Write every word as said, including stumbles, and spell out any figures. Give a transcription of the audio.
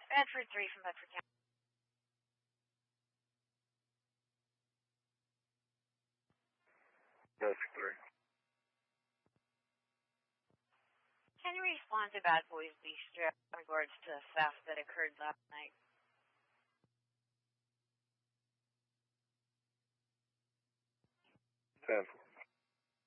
Bedford three from Bedford County. Bedford three. Can you respond to Bad Boys Bistro in regards to the theft that occurred last night? ten four.